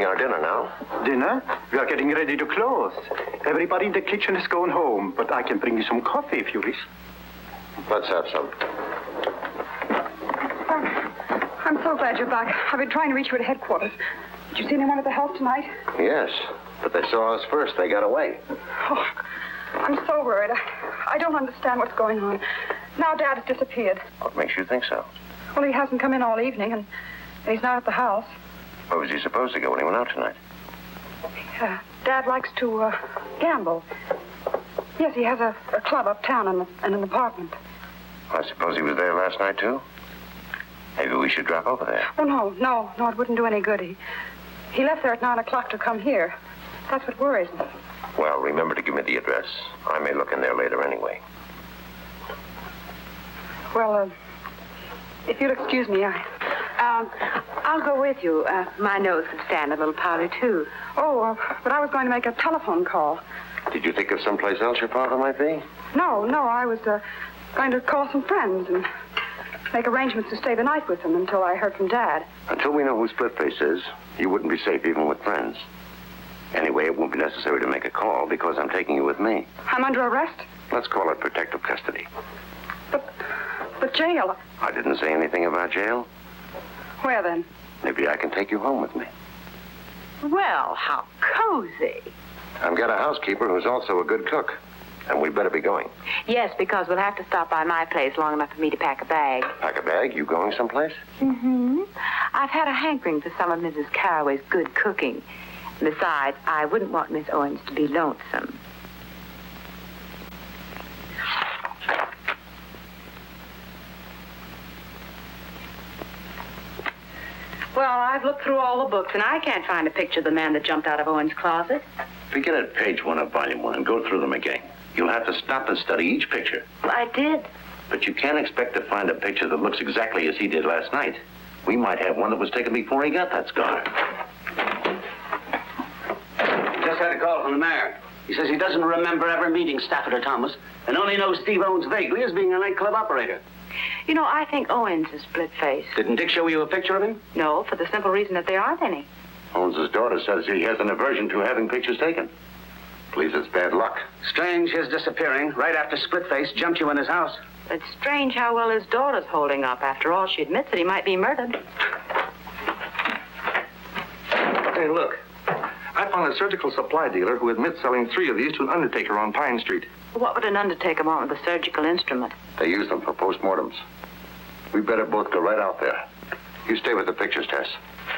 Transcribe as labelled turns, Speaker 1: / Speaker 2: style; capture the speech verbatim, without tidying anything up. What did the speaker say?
Speaker 1: our dinner now.
Speaker 2: Dinner? We are getting ready to close. Everybody in the kitchen is going home, but I can bring you some coffee if you wish.
Speaker 1: Let's have some.
Speaker 3: I'm so glad you're back. I've been trying to reach you at headquarters. Did you see anyone at the house tonight?
Speaker 1: Yes, but they saw us first. They got away.
Speaker 3: Oh, I'm so worried. I, I don't understand what's going on. Now Dad has disappeared.
Speaker 1: What makes you think so?
Speaker 3: Well, he hasn't come in all evening, and, and he's not at the house.
Speaker 1: Where was he supposed to go when he went out tonight?
Speaker 3: Uh, Dad likes to uh, gamble. Yes, he has a, a club uptown and, a, and an apartment.
Speaker 1: I suppose he was there last night, too? Maybe we should drop over there.
Speaker 3: Oh, no, no, no, it wouldn't do any good. He, he left there at nine o'clock to come here. That's what worries me.
Speaker 1: Well, remember to give me the address. I may look in there later anyway.
Speaker 3: Well, uh, if you'll excuse me, I...
Speaker 4: Um, I'll go with you. Uh, my nose could stand a little powder, too.
Speaker 3: Oh, uh, but I was going to make a telephone call.
Speaker 1: Did you think of someplace else your father might be?
Speaker 3: No, no, I was uh, going to call some friends and make arrangements to stay the night with them until I heard from Dad.
Speaker 1: Until we know who Splitface is, you wouldn't be safe even with friends. Anyway, it won't be necessary to make a call because I'm taking you with me.
Speaker 3: I'm under arrest?
Speaker 1: Let's call it protective custody.
Speaker 3: But, but jail...
Speaker 1: I didn't say anything about jail.
Speaker 3: Where then?
Speaker 1: Maybe I can take you home with me.
Speaker 4: Well, how cozy.
Speaker 1: I've got a housekeeper who's also a good cook, and we'd better be going.
Speaker 4: Yes, because we'll have to stop by my place long enough for me to pack a bag.
Speaker 1: Pack a bag? You going someplace?
Speaker 4: Mm-hmm. I've had a hankering for some of Missus Carraway's good cooking. Besides, I wouldn't want Miss Owens to be lonesome. Well, I've looked through all the books, and I can't find a picture of the man that jumped out of Owen's closet.
Speaker 5: Begin at page one of volume one and go through them again. You'll have to stop and study each picture.
Speaker 4: Well, I did.
Speaker 5: But you can't expect to find a picture that looks exactly as he did last night. We might have one that was taken before he got that scar.
Speaker 6: Just had a call from the mayor. He says he doesn't remember ever meeting Stafford or Thomas and only knows Steve Owens vaguely as being a nightclub operator.
Speaker 4: You know, I think Owens is split-faced.
Speaker 6: Didn't Dick show you a picture of him?
Speaker 4: No, for the simple reason that there aren't any.
Speaker 5: Owens' daughter says he has an aversion to having pictures taken. Believes it's bad luck.
Speaker 6: Strange his disappearing right after Splitface jumped you in his house.
Speaker 4: It's strange how well his daughter's holding up. After all, she admits that he might be murdered.
Speaker 7: Hey, look. I found a surgical supply dealer who admits selling three of these to an undertaker on Pine Street.
Speaker 4: What would an undertaker want with a surgical instrument?
Speaker 1: They use them for postmortems. We better both go right out there. You stay with the pictures, Tess.